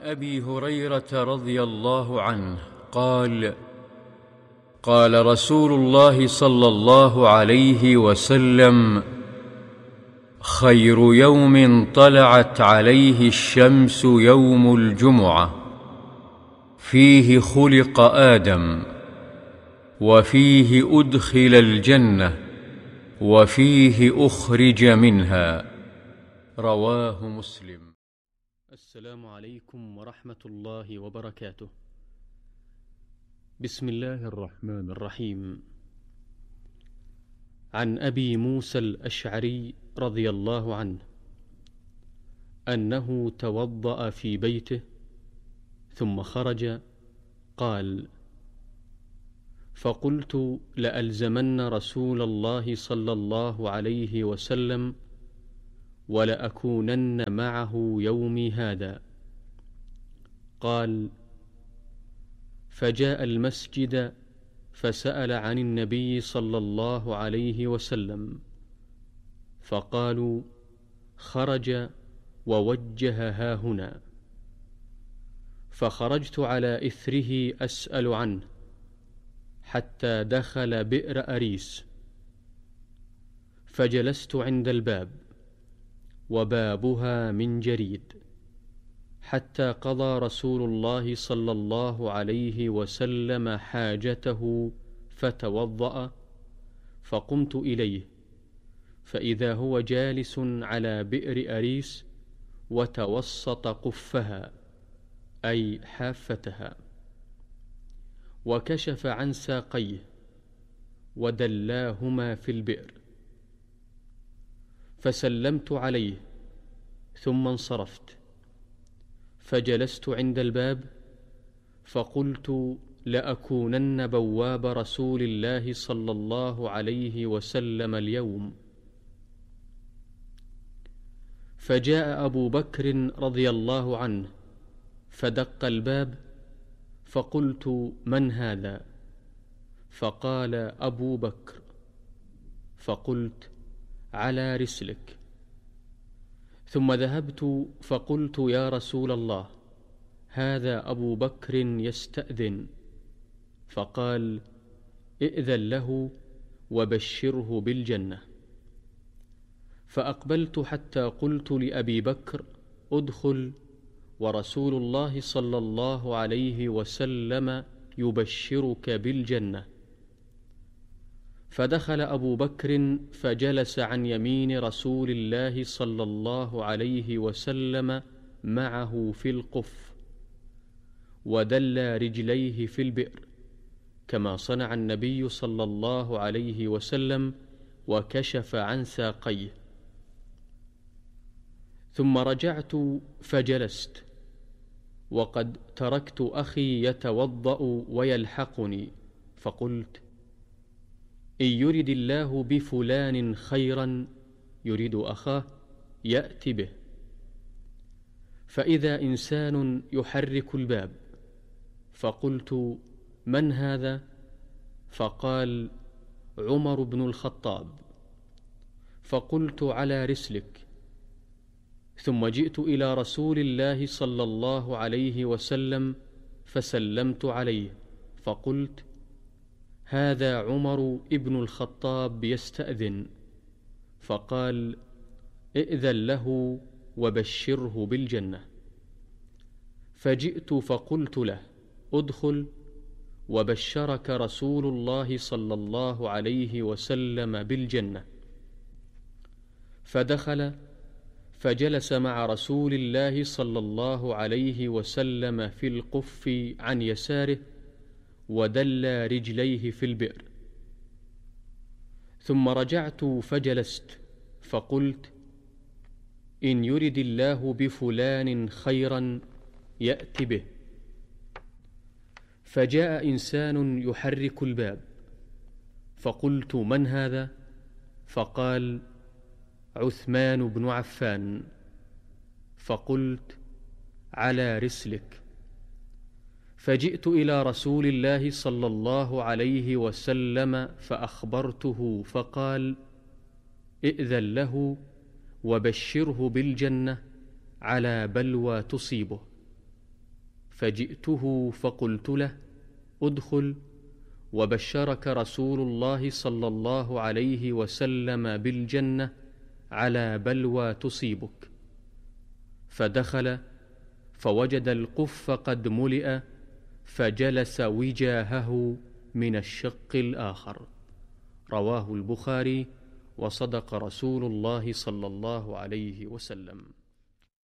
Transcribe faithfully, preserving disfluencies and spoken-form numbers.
أبي هريرة رضي الله عنه قال: قال رسول الله صلى الله عليه وسلم: خير يوم طلعت عليه الشمس يوم الجمعة، فيه خلق آدم، وفيه أدخل الجنة، وفيه أخرج منها. رواه مسلم. السلام عليكم ورحمة الله وبركاته. بسم الله الرحمن الرحيم. عن أبي موسى الأشعري رضي الله عنه أنه توضأ في بيته ثم خرج، قال: فقلت لألزمن رسول الله صلى الله عليه وسلم ولأكونن معه يومي هذا. قال: فجاء المسجد فسأل عن النبي صلى الله عليه وسلم، فقالوا: خرج ووجه هاهنا. فخرجت على إثره أسأل عنه حتى دخل بئر أريس، فجلست عند الباب وبابها من جريد، حتى قضى رسول الله صلى الله عليه وسلم حاجته فتوضأ، فقمت إليه فإذا هو جالس على بئر أريس وتوسط قفها أي حافتها، وكشف عن ساقيه ودلاهما في البئر، فسلمت عليه ثم انصرفت، فجلست عند الباب فقلت لأكونن بواب رسول الله صلى الله عليه وسلم اليوم. فجاء أبو بكر رضي الله عنه فدق الباب، فقلت: من هذا؟ فقال: أبو بكر. فقلت: على رسلك. ثم ذهبت فقلت: يا رسول الله، هذا أبو بكر يستأذن. فقال: ائذن له وبشره بالجنة. فأقبلت حتى قلت لأبي بكر: ادخل، ورسول الله صلى الله عليه وسلم يبشرك بالجنة. فدخل أبو بكر فجلس عن يمين رسول الله صلى الله عليه وسلم معه في القف، ودلى رجليه في البئر كما صنع النبي صلى الله عليه وسلم، وكشف عن ساقيه. ثم رجعت فجلست، وقد تركت أخي يتوضأ ويلحقني، فقلت: إن يرد الله بفلان خيرا، يريد أخاه، يأتي به. فإذا إنسان يحرك الباب، فقلت: من هذا؟ فقال: عمر بن الخطاب. فقلت: على رسلك. ثم جئت إلى رسول الله صلى الله عليه وسلم فسلمت عليه، فقلت: هذا عمر ابن الخطاب يستأذن. فقال: ائذن له وبشره بالجنة. فجئت فقلت له: ادخل، وبشرك رسول الله صلى الله عليه وسلم بالجنة. فدخل فجلس مع رسول الله صلى الله عليه وسلم في القف عن يساره، ودلى رجليه في البئر. ثم رجعت فجلست، فقلت: إن يرد الله بفلان خيرا، يأتي به. فجاء إنسان يحرك الباب، فقلت: من هذا؟ فقال: عثمان بن عفان. فقلت: على رسلك. فجئت إلى رسول الله صلى الله عليه وسلم فأخبرته، فقال: ائذن له وبشره بالجنة على بلوى تصيبه. فجئته فقلت له: ادخل، وبشرك رسول الله صلى الله عليه وسلم بالجنة على بلوى تصيبك. فدخل فوجد القف قد ملئ، فجلس وجاهه من الشق الآخر. رواه البخاري، وصدق رسول الله صلى الله عليه وسلم.